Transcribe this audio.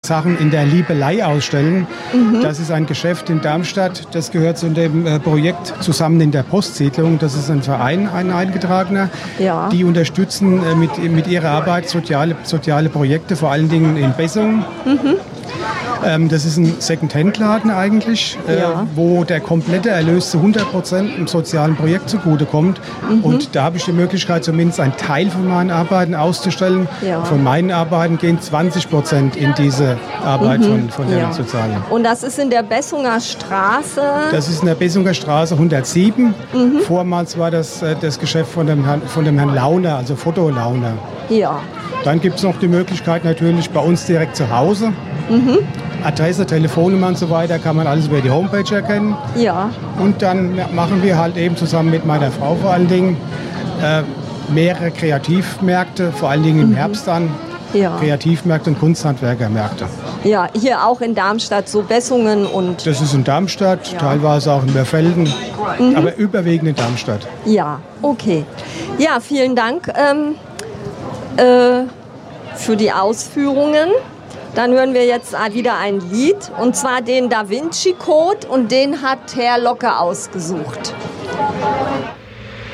Sachen in der Liebelei ausstellen. Das ist ein Geschäft in Darmstadt, das gehört zu dem Projekt Zusammen in der Postsiedlung. Das ist ein Verein, ein eingetragener. Ja. Die unterstützen mit ihrer Arbeit soziale Projekte, vor allen Dingen in Bessungen. Das ist ein Second-Hand-Laden eigentlich, wo der komplette Erlös zu 100% im sozialen Projekt zugutekommt. Und da habe ich die Möglichkeit, zumindest einen Teil von meinen Arbeiten auszustellen. Ja. Von meinen Arbeiten gehen 20% in diese Arbeit von der sozialen. Und das ist in der Bessunger Straße? Das ist in der Bessunger Straße 107. Vormals war das Geschäft von dem Herrn Launer, also Fotolauner. Ja. Dann gibt es noch die Möglichkeit natürlich bei uns direkt zu Hause. Adresse, Telefonnummer und so weiter kann man alles über die Homepage erkennen. Ja. Und dann machen wir halt eben zusammen mit meiner Frau vor allen Dingen mehrere Kreativmärkte, vor allen Dingen im Herbst dann. Ja. Kreativmärkte und Kunsthandwerkermärkte. Ja, hier auch in Darmstadt, so Bessungen und... Das ist in Darmstadt, teilweise auch in Mörfelden, aber überwiegend in Darmstadt. Ja, okay. Ja, vielen Dank für die Ausführungen. Dann hören wir jetzt wieder ein Lied, und zwar den Da Vinci Code, und den hat Herr Locke ausgesucht.